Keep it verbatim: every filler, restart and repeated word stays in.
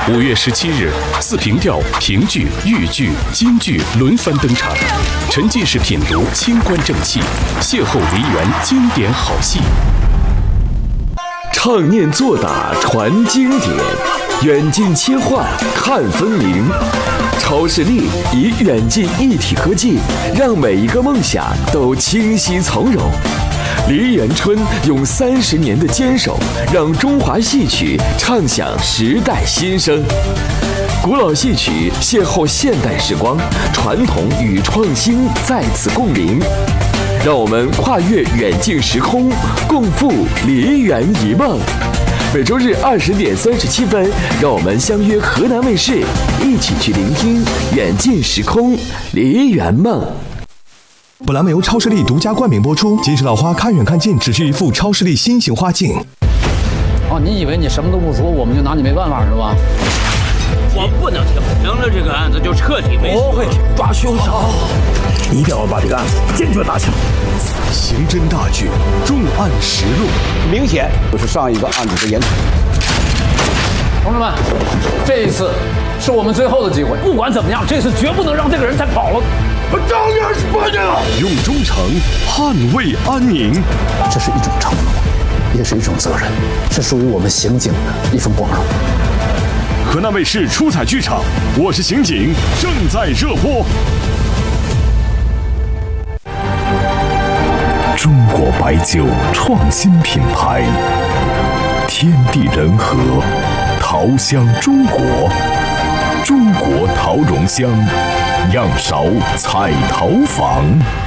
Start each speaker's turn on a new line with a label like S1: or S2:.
S1: 五月十七日，四平调、评剧、豫剧、京剧轮番登场，沉浸式品读清官正气，邂逅梨园经典好戏。
S2: 唱念做打传经典，远近切换看分明。超视力以远近一体科技，让每一个梦想都清晰从容。梨园春用三十年的坚守，让中华戏曲唱响时代新声。古老戏曲邂逅现代时光，传统与创新在此共鸣。让我们跨越远近时空，共赴梨园一梦。每周日二十点三十七分，让我们相约河南卫视，一起去聆听远近时空梨园梦。
S3: 本栏目由超视力独家冠名播出。金石老花看远看近，只需一副超视力新型花镜。
S4: 哦，你以为你什么都不说，我们就拿你没办法是吧？
S5: 我不能停，停了这个案子就彻底没戏。
S4: 不会抓凶手，
S6: 一定要把这个案子坚决打响。
S3: 刑侦大剧《重案实录》，
S6: 明显就是上一个案子的延迟。
S4: 同志们，这一次是我们最后的机会，不管怎么样，这次绝不能让这个人再跑了。
S6: 我照样是把你了。
S3: 用忠诚捍卫安宁，
S7: 这是一种承诺，也是一种责任，是属于我们刑警的一份光荣。
S3: 河南卫视出彩剧场，我是刑警，正在热播。
S8: 中国白酒创新品牌，天地人和，桃香中国，中国桃蓉香，样勺彩桃坊。